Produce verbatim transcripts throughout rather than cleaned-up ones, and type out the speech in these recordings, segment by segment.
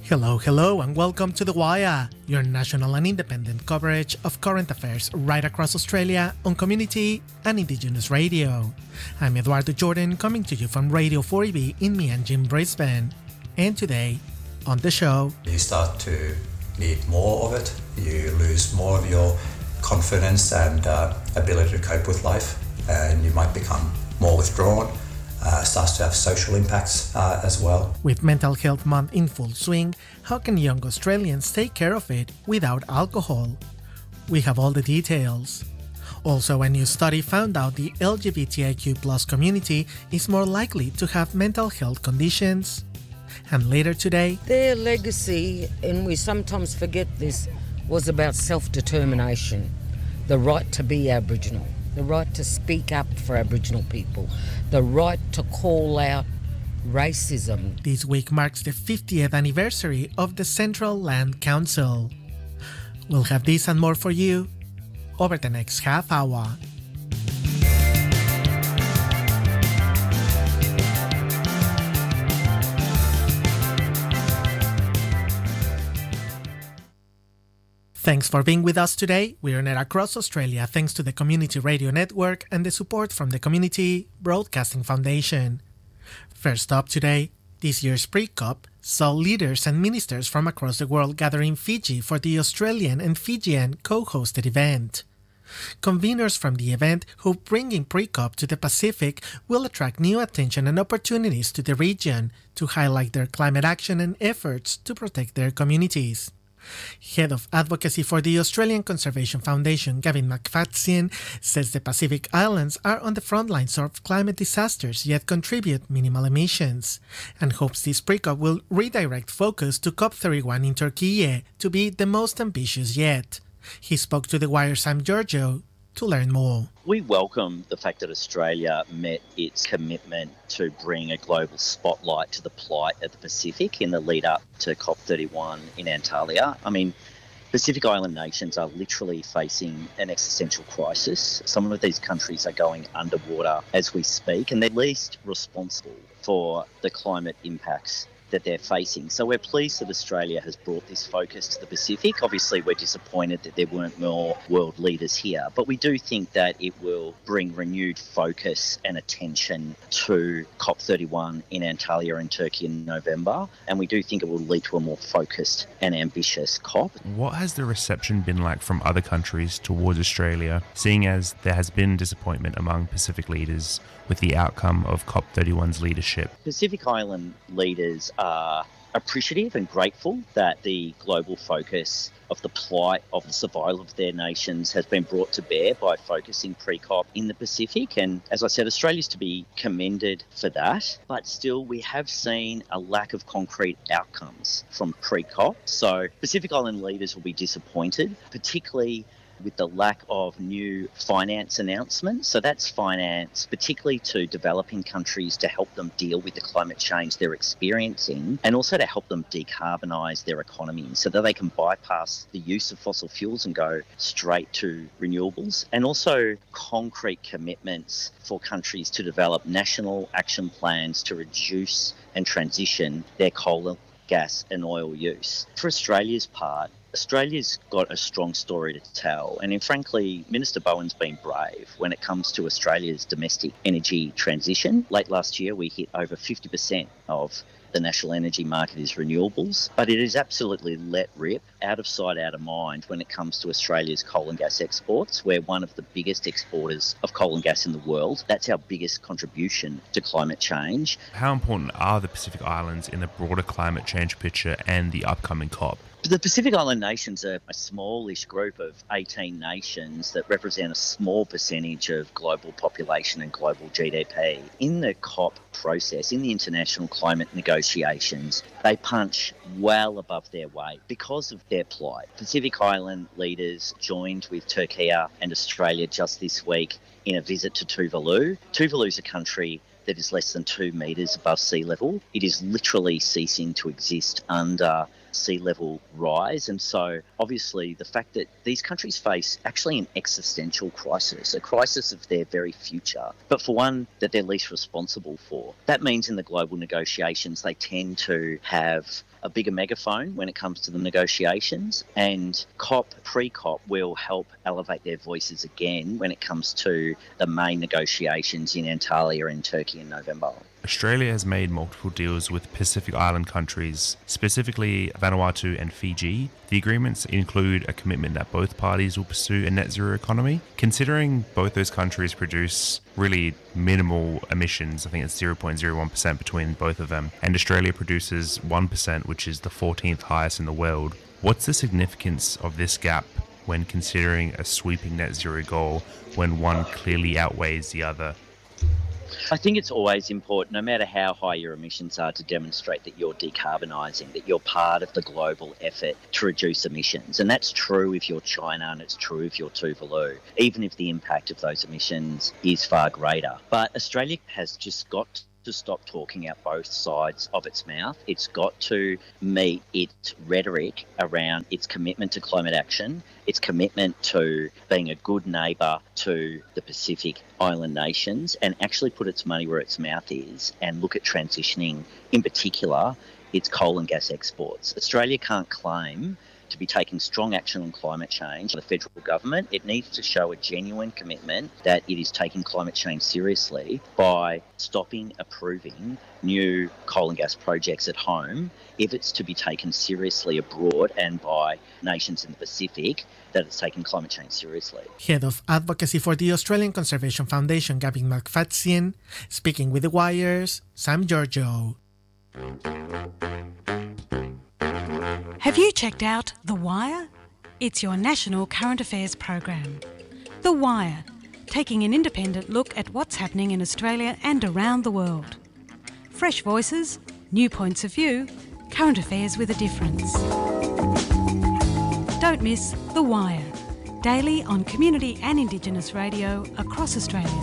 Hello, hello, and welcome to The Wire, your national and independent coverage of current affairs right across Australia on community and Indigenous radio. I'm Eduardo Jordan, coming to you from Radio four E B in Meanjin, Brisbane. And today, on the show, you start to need more of it, you lose more of your confidence and uh, ability to cope with life, and you might become more withdrawn. Uh, starts to have social impacts uh, as well. With Mental Health Month in full swing, how can young Australians take care of it without alcohol? We have all the details. Also, a new study found out the L G B T I Q plus community is more likely to have mental health conditions. And later today, their legacy, and we sometimes forget this, was about self-determination, the right to be Aboriginal, the right to speak up for Aboriginal people, the right to call out racism. This week marks the fiftieth anniversary of the Central Land Council. We'll have this and more for you over the next half hour. Thanks for being with us today. We're on air across Australia thanks to the Community Radio Network and the support from the Community Broadcasting Foundation. First up today, this year's Pre-COP saw leaders and ministers from across the world gather in Fiji for the Australian and Fijian co-hosted event. Conveners from the event hope bringing Pre-COP to the Pacific will attract new attention and opportunities to the region to highlight their climate action and efforts to protect their communities. Head of Advocacy for the Australian Conservation Foundation, Gavin McFadzean, says the Pacific Islands are on the front lines of climate disasters yet contribute minimal emissions, and hopes this Pre-COP will redirect focus to COP thirty-one in Turkey to be the most ambitious yet. He spoke to The Wire's Sam Giorgio to learn more. We welcome the fact that Australia met its commitment to bring a global spotlight to the plight of the Pacific in the lead up to COP thirty-one in Antalya. I mean, Pacific Island nations are literally facing an existential crisis. Some of these countries are going underwater as we speak, and they're least responsible for the climate impacts that they're facing. So we're pleased that Australia has brought this focus to the Pacific. Obviously, we're disappointed that there weren't more world leaders here, but we do think that it will bring renewed focus and attention to COP thirty-one in Antalya in Turkey in November, and we do think it will lead to a more focused and ambitious COP. What has the reception been like from other countries towards Australia, seeing as there has been disappointment among Pacific leaders with the outcome of COP thirty-one's leadership? Pacific Island leaders are appreciative and grateful that the global focus of the plight of the survival of their nations has been brought to bear by focusing pre-COP in the Pacific. And as I said, Australia's to be commended for that. But still, we have seen a lack of concrete outcomes from pre-COP. So Pacific Island leaders will be disappointed, particularly with the lack of new finance announcements. So that's finance, particularly to developing countries to help them deal with the climate change they're experiencing, and also to help them decarbonise their economies so that they can bypass the use of fossil fuels and go straight to renewables, and also concrete commitments for countries to develop national action plans to reduce and transition their coal, gas and oil use. For Australia's part, Australia's got a strong story to tell, and in frankly, Minister Bowen's been brave when it comes to Australia's domestic energy transition. Late last year, we hit over fifty percent of the national energy market is renewables, but it is absolutely let rip, out of sight, out of mind when it comes to Australia's coal and gas exports. We're one of the biggest exporters of coal and gas in the world. That's our biggest contribution to climate change. How important are the Pacific Islands in the broader climate change picture and the upcoming COP? The Pacific Island nations are a smallish group of eighteen nations that represent a small percentage of global population and global G D P. In the COP process, in the international climate negotiations, they punch well above their weight because of their plight. Pacific Island leaders joined with Turkey and Australia just this week in a visit to Tuvalu. Tuvalu is a country that is less than two metres above sea level. It is literally ceasing to exist under sea level rise. And so obviously the fact that these countries face actually an existential crisis, a crisis of their very future, but for one that they're least responsible for. That means in the global negotiations, they tend to have a bigger megaphone when it comes to the negotiations, and COP, pre-COP will help elevate their voices again when it comes to the main negotiations in Antalya in Turkey in November. Australia has made multiple deals with Pacific Island countries, specifically Vanuatu and Fiji. The agreements include a commitment that both parties will pursue a net zero economy. Considering both those countries produce really minimal emissions, I think it's zero point zero one percent between both of them, and Australia produces one percent, which is the fourteenth highest in the world. What's the significance of this gap when considering a sweeping net zero goal when one clearly outweighs the other? I think it's always important, no matter how high your emissions are, to demonstrate that you're decarbonising, that you're part of the global effort to reduce emissions. And that's true if you're China, and it's true if you're Tuvalu, even if the impact of those emissions is far greater. But Australia has just got to stop talking out both sides of its mouth. It's got to meet its rhetoric around its commitment to climate action, its commitment to being a good neighbour to the Pacific Island nations, and actually put its money where its mouth is and look at transitioning, in particular, its coal and gas exports. Australia can't claim to be taking strong action on climate change. The federal government, it needs to show a genuine commitment that it is taking climate change seriously by stopping approving new coal and gas projects at home if it's to be taken seriously abroad, and by nations in the Pacific that it's taking climate change seriously. Head of Advocacy for the Australian Conservation Foundation, Gavin Macfadyen, speaking with The Wire's Sam Giorgio. Have you checked out The Wire? It's your national current affairs program. The Wire, taking an independent look at what's happening in Australia and around the world. Fresh voices, new points of view, current affairs with a difference. Don't miss The Wire, daily on community and Indigenous radio across Australia.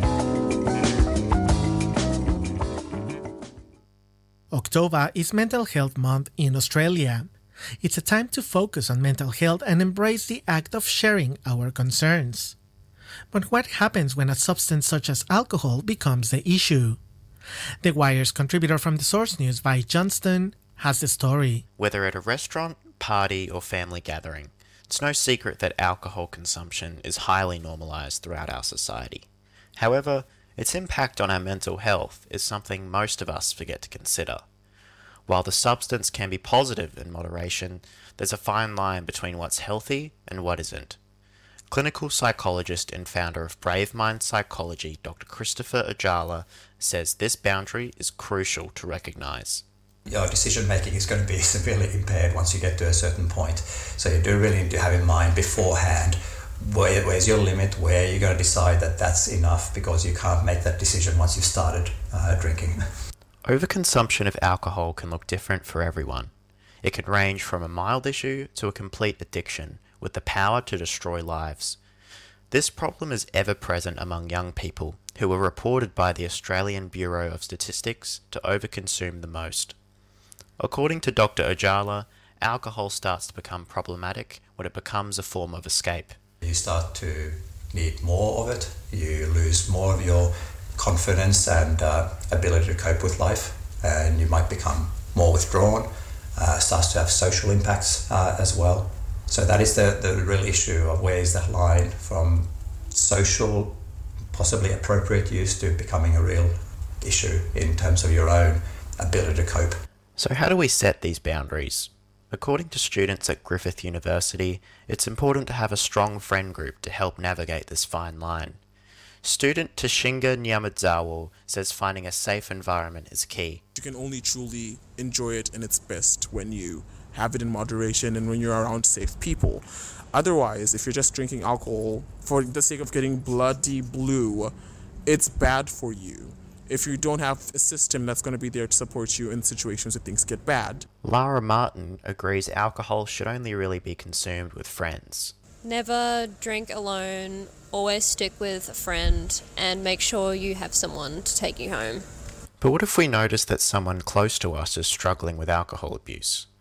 October is Mental Health Month in Australia. It's a time to focus on mental health and embrace the act of sharing our concerns. But what happens when a substance such as alcohol becomes the issue? The Wire's contributor from The Source News, Vi Johnston, has the story. Whether at a restaurant, party or family gathering, it's no secret that alcohol consumption is highly normalised throughout our society. However, its impact on our mental health is something most of us forget to consider. While the substance can be positive in moderation, there's a fine line between what's healthy and what isn't. Clinical psychologist and founder of Brave Mind Psychology, Doctor Christopher Ojala, says this boundary is crucial to recognise. Your decision making is going to be severely impaired once you get to a certain point. So you do really need to have in mind beforehand where, where's your limit, where you're going to decide that that's enough, because you can't make that decision once you've started uh, drinking. Overconsumption of alcohol can look different for everyone. It can range from a mild issue to a complete addiction, with the power to destroy lives. This problem is ever present among young people, who are reported by the Australian Bureau of Statistics to overconsume the most. According to Doctor Ojala, alcohol starts to become problematic when it becomes a form of escape. You start to need more of it, you lose more of your confidence and uh, ability to cope with life, and you might become more withdrawn, uh, starts to have social impacts uh, as well. So that is the, the real issue of where is that line from social, possibly appropriate use, to becoming a real issue in terms of your own ability to cope. So how do we set these boundaries? According to students at Griffith University, it's important to have a strong friend group to help navigate this fine line. Student Tashinga Nyamadzawo says finding a safe environment is key. You can only truly enjoy it in its best when you have it in moderation and when you're around safe people. Otherwise, if you're just drinking alcohol for the sake of getting bloody blue, it's bad for you if you don't have a system that's going to be there to support you in situations where things get bad. Lara Martin agrees alcohol should only really be consumed with friends. Never drink alone, always stick with a friend, and make sure you have someone to take you home. But what if we notice that someone close to us is struggling with alcohol abuse?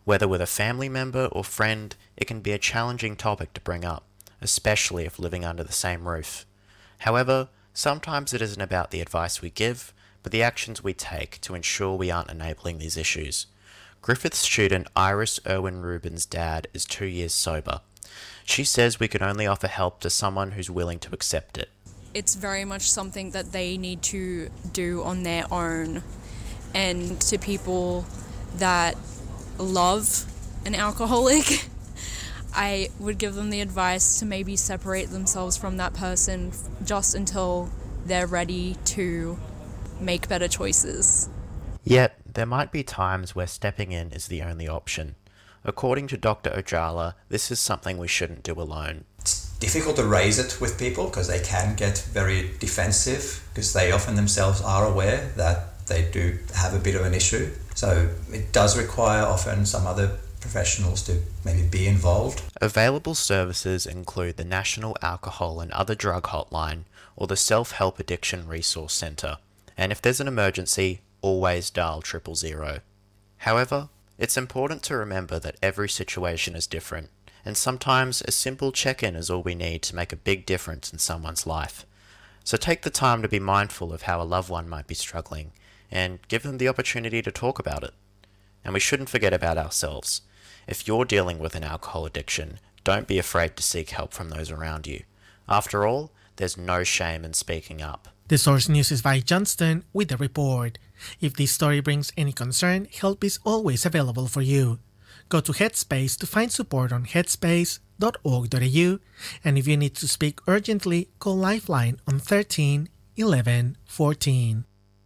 Whether with a family member or friend, it can be a challenging topic to bring up, especially if living under the same roof. However, sometimes it isn't about the advice we give, but the actions we take to ensure we aren't enabling these issues. Griffith student Iris Irwin Rubin's dad is two years sober. She says we can only offer help to someone who's willing to accept it. It's very much something that they need to do on their own. And to people that love an alcoholic, I would give them the advice to maybe separate themselves from that person just until they're ready to make better choices. Yet, there might be times where stepping in is the only option. According to Doctor Ojala, this is something we shouldn't do alone. It's difficult to raise it with people because they can get very defensive because they often themselves are aware that they do have a bit of an issue. So it does require often some other professionals to maybe be involved. Available services include the National Alcohol and Other Drug Hotline or the Self-Help Addiction Resource Centre. And if there's an emergency, always dial triple zero. However, it's important to remember that every situation is different, and sometimes a simple check-in is all we need to make a big difference in someone's life. So take the time to be mindful of how a loved one might be struggling, and give them the opportunity to talk about it. And we shouldn't forget about ourselves. If you're dealing with an alcohol addiction, don't be afraid to seek help from those around you. After all, there's no shame in speaking up. The Source News is by Johnston with the report. If this story brings any concern, help is always available for you. Go to Headspace to find support on headspace dot org dot a u, and if you need to speak urgently, call Lifeline on thirteen eleven fourteen.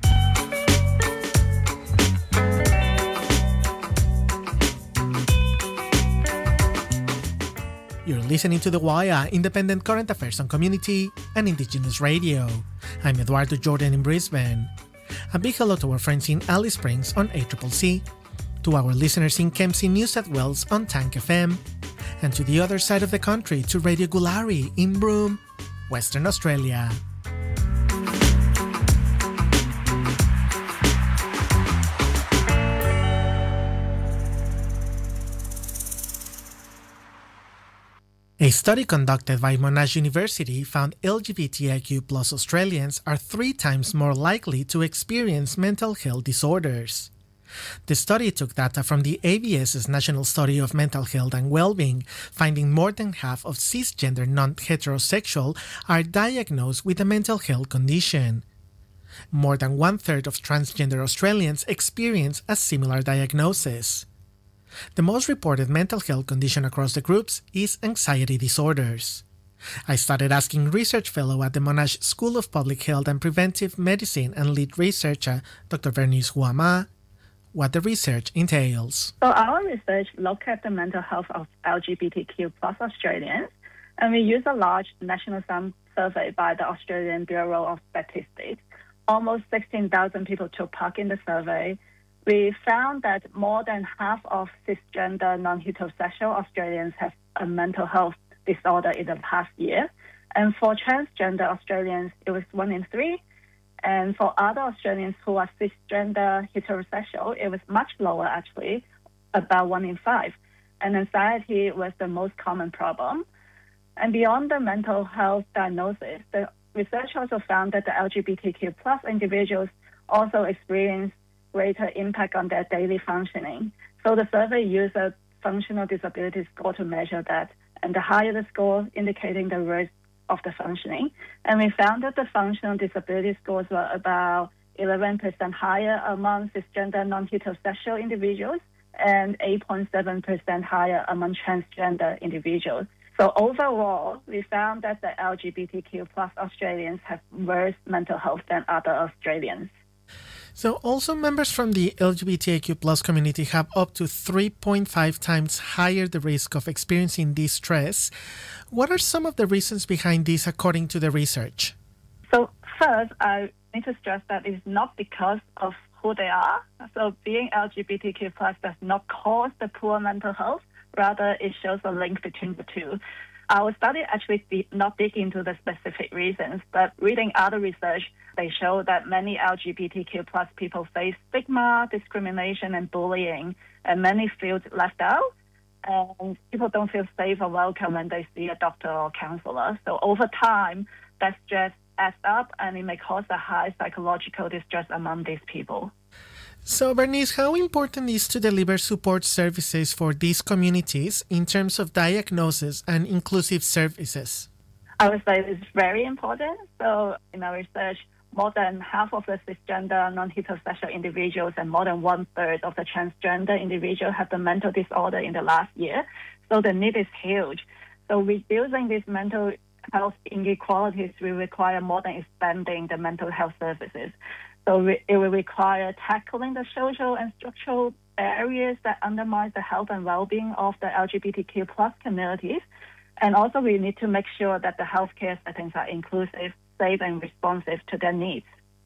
You're listening to The Wire, independent current affairs on community and Indigenous radio. I'm Eduardo Jordan in Brisbane. A big hello to our friends in Alice Springs on A C C C, to our listeners in Kempsey, New South Wales on Tank F M, and to the other side of the country to Radio Gulari in Broome, Western Australia. A study conducted by Monash University found L G B T I Q plus Australians are three times more likely to experience mental health disorders. The study took data from the A B S's National Study of Mental Health and Wellbeing, finding more than half of cisgender non-heterosexual are diagnosed with a mental health condition. More than one-third of transgender Australians experience a similar diagnosis. The most reported mental health condition across the groups is anxiety disorders. I started asking research fellow at the Monash School of Public Health and Preventive Medicine and lead researcher Doctor Vernice Huama what the research entails. So our research looked at the mental health of L G B T Q plus Australians, and we used a large national survey by the Australian Bureau of Statistics. Almost sixteen thousand people took part in the survey. We found that more than half of cisgender non-heterosexual Australians have a mental health disorder in the past year. And for transgender Australians, it was one in three. And for other Australians who are cisgender heterosexual, it was much lower, actually, about one in five. And anxiety was the most common problem. And beyond the mental health diagnosis, the research also found that the L G B T Q plus individuals also experience greater impact on their daily functioning. So the survey used a functional disability score to measure that, and the higher the score, indicating the worst of the functioning. And we found that the functional disability scores were about eleven percent higher among cisgender non-heterosexual individuals and eight point seven percent higher among transgender individuals. So overall, we found that the L G B T Q plus Australians have worse mental health than other Australians. So also members from the L G B T I Q plus community have up to three point five times higher the risk of experiencing distress. What are some of the reasons behind this according to the research? So first, I need to stress that it's not because of who they are. So being L G B T Q plus does not cause the poor mental health. Rather, it shows a link between the two. Our study actually did not dig into the specific reasons, but reading other research, they show that many L G B T Q plus people face stigma, discrimination, and bullying, and many feel left out. And people don't feel safe or welcome when they see a doctor or counselor. So over time, that stress adds up, and it may cause a high psychological distress among these people. So, Bernice, how important is to deliver support services for these communities in terms of diagnosis and inclusive services? I would say it's very important. So, in our research, more than half of the cisgender, non-heterosexual individuals and more than one-third of the transgender individuals have the mental disorder in the last year. So the need is huge. So reducing these mental health inequalities will require more than expanding the mental health services. So it will require tackling the social and structural barriers that undermine the health and well-being of the L G B T Q plus communities. And also we need to make sure that the healthcare settings are inclusive, safe, and responsive to their needs.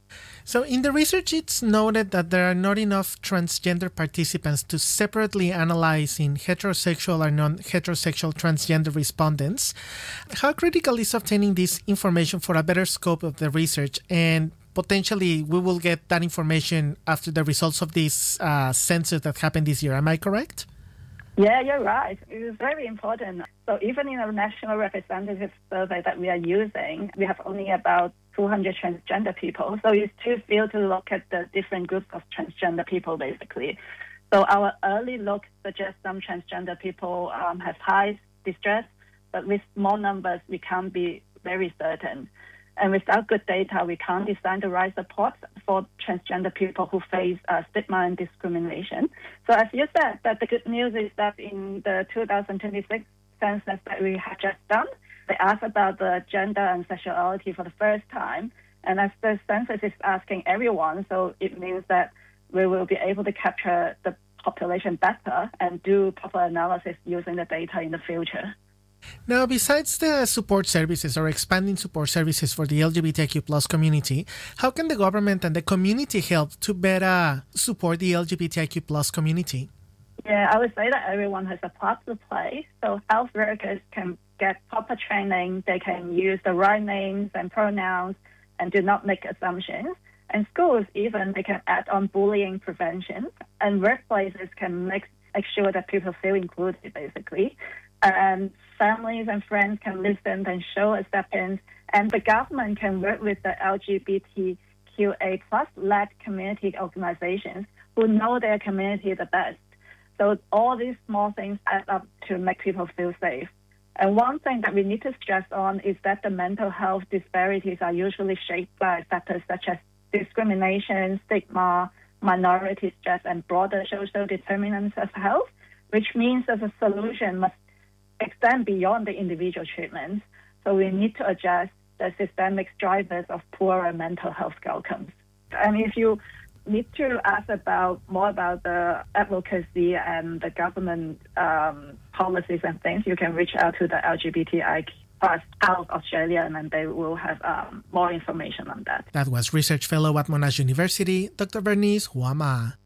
So in the research, it's noted that there are not enough transgender participants to separately analyze in heterosexual or non-heterosexual transgender respondents. How critical is obtaining this information for a better scope of the research? And potentially we will get that information after the results of this uh, census that happened this year. Am I correct? Yeah, you're right. It is very important. So even in a national representative survey that we are using, we have only about two hundred transgender people. So it's too few to look at the different groups of transgender people, basically. So our early look suggests some transgender people um, have high distress, but with small numbers, we can't be very certain. And without good data, we can't design the right supports for transgender people who face uh, stigma and discrimination. So as you said, that the good news is that in the two thousand twenty-six census that we have just done, they asked about the gender and sexuality for the first time. And as the census is asking everyone, so it means that we will be able to capture the population better and do proper analysis using the data in the future. Now, besides the support services or expanding support services for the L G B T Q plus community, how can the government and the community help to better support the L G B T Q plus community? Yeah, I would say that everyone has a part to play. So health workers can get proper training, they can use the right names and pronouns and do not make assumptions. And schools even, they can add on bullying prevention. And workplaces can make, make sure that people feel included, basically. And families and friends can listen and show acceptance, and the government can work with the L G B T Q A plus led community organizations who know their community the best. So all these small things add up to make people feel safe. And one thing that we need to stress on is that the mental health disparities are usually shaped by factors such as discrimination, stigma, minority stress, and broader social determinants of health, which means that the solution must extend beyond the individual treatments. So we need to address the systemic drivers of poorer mental health outcomes. And if you need to ask about more about the advocacy and the government um, policies and things, you can reach out to the L G B T I plus Health Australia, and then they will have um, more information on that. That was research fellow at Monash University, Doctor Bernice Hua Ma.